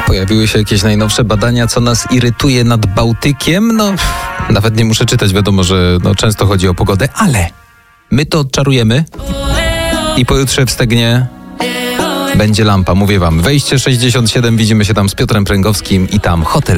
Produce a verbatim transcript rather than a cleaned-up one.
Pojawiły się jakieś najnowsze badania, co nas irytuje nad Bałtykiem. No, nawet nie muszę czytać, wiadomo, że no, często chodzi o pogodę, ale my to odczarujemy i pojutrze w Stegnie będzie lampa, mówię wam. Wejście sześćdziesiąt siedem, widzimy się tam z Piotrem Pręgowskim i tam hotel